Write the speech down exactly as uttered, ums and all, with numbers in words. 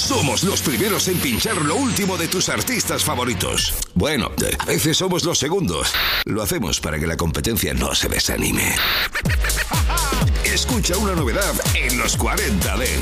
Somos los primeros en pinchar lo último de tus artistas favoritos. Bueno, a veces somos los segundos. Lo hacemos para que la competencia no se desanime. Escucha una novedad en los cuarenta Dance.